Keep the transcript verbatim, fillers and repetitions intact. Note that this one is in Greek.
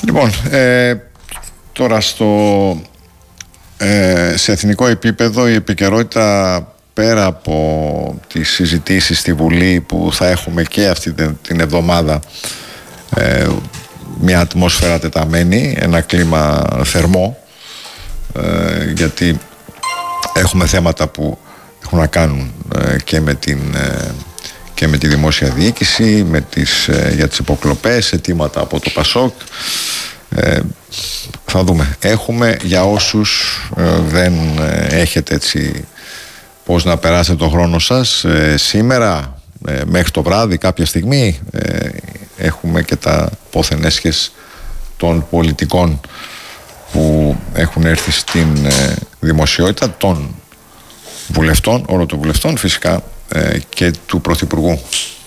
Λοιπόν, ε, τώρα στο, ε, σε εθνικό επίπεδο η επικαιρότητα, πέρα από τις συζητήσεις στη Βουλή που θα έχουμε και αυτή την εβδομάδα, ε, μια ατμόσφαιρα τεταμένη, ένα κλίμα θερμό, ε, γιατί έχουμε θέματα που έχουν να κάνουν ε, και με την ε, και με τη δημόσια διοίκηση, με τις, ε, για τις υποκλοπές, αιτήματα από το ΠΑΣΟΚ. Ε, θα δούμε. Έχουμε, για όσους ε, δεν ε, έχετε έτσι πώς να περάσετε τον χρόνο σας, ε, σήμερα ε, μέχρι το βράδυ κάποια στιγμή ε, έχουμε και τα πόθεν έσχες των πολιτικών που έχουν έρθει στην ε, δημοσιότητα, των βουλευτών, όλων των βουλευτών φυσικά, ε, και του Πρωθυπουργού.